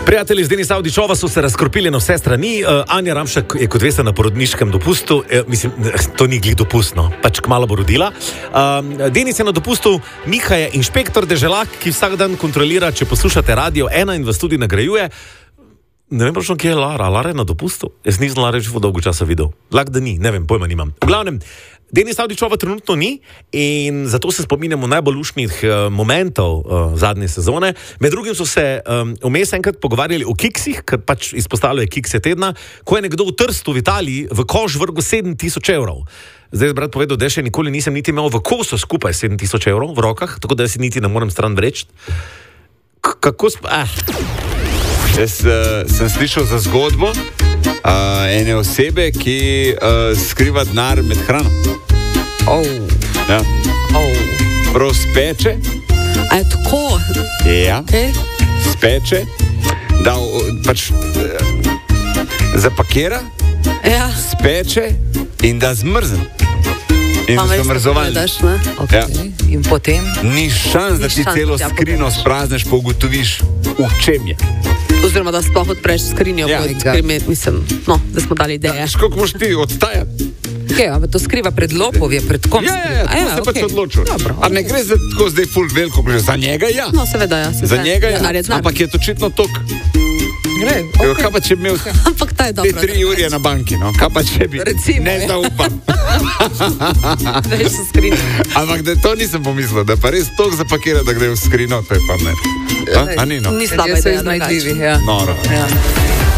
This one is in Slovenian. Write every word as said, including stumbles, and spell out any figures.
Prijatelji z Denis Avdićova so se razkropili na vse strani. Uh, Anja Ramšek je, kot veste, na porodniškem dopustu. E, mislim, to ni glih dopustno, pač kmalu bo rodila. Uh, Denis je na dopustu, Miha je inšpektor deželak, ki vsak dan kontrolira, če poslušate Radio ena in vas tudi nagrajuje. Ne vem, kje je Lara. Lara je na dopustu? Jaz nisem Lara že dolgo časa videl. Lak da ni, ne vem, pojma nimam. V glavnem, Denis Avdićova trenutno ni in zato se spominjamo najbolj luštnih uh, momentov uh, zadnje sezone. Med drugim so se um, vmes enkrat pogovarjali o kiksih, ker pač izpostavljajo kikse tedna, ko je nekdo v Trstu v Italiji v koš vrgel sedem tisoč evrov. Zdaj je brat povedal, da še nikoli nisem niti imel v kosu skupaj sedem tisoč evrov v rokah, tako da si niti ne morem stran vreči. K- kako sp... Ah. Jaz uh, sem slišal za zgodbo uh, ene osebe, ki uh, skriva denar med hrano. Oh. Ja. Oh. Prav speče. A je tako? Ja. Okay. Speče. Da uh, pač uh, zapakira, Ja. speče in da zmrzne. In Pa v veš, zamrzovalniku. kako gledaš, ne? Ja. Okay. In potem? Ni šans, da Ni ti šans, celo da skrino pogledaš. sprazneš, pa ugotoviš, v čem je. Oziroma, da sploh odpreš skrinjo, Ja. kot krimet, mislim, no, da smo dali ideje. Veš, koliko moš ti odstajati? Okay, ampak to skriva pred lopov, je pred kom Ja, ja, ja, skriva? tako A se pač okej. odločil. Dobro, A ne gre za tako zdaj ful veliko, za njega ja. No, seveda, ja. Za njega ja, Denar je denar. ampak je to očitno tok. Gre, Okay. okay. Kaj pa če bi imel Ampak ta je te dobro. tri urje na banki, no? Kaj pa če bi? Recimo, ne ja. zaupam. Veš, so skrinje. Ampak da to nisem pomislil, da pa res tok zapakira, da gre v skrino, to je pa ne. A, a ni no? Ni slaba Ljudje so ideja, iznajdljivi, drugače. ja. Noro. Ja.